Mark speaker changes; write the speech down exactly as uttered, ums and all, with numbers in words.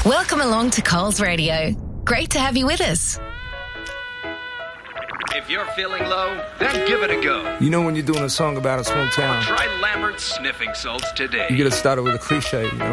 Speaker 1: Welcome along to Coles Radio. Great to have you with us.
Speaker 2: If you're feeling low, then give it a go.
Speaker 3: You know when you're doing a song about a small town,
Speaker 2: Try Lambert's Sniffing Salts today.
Speaker 3: you get to start it with a cliche, you know?